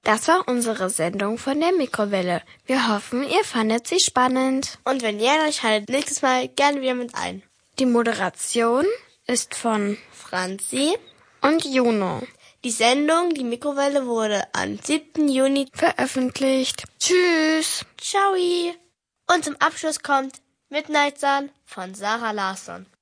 Das war unsere Sendung von der Mikrowelle. Wir hoffen, ihr fandet sie spannend. Und wenn ja, dann schaltet nächstes Mal gerne wieder mit ein. Die Moderation ist von Franzi und Juno. Die Sendung, die Mikrowelle, wurde am 7. Juni veröffentlicht. Tschüss. Ciao. Und zum Abschluss kommt Midnight Sun von Sarah Larsson.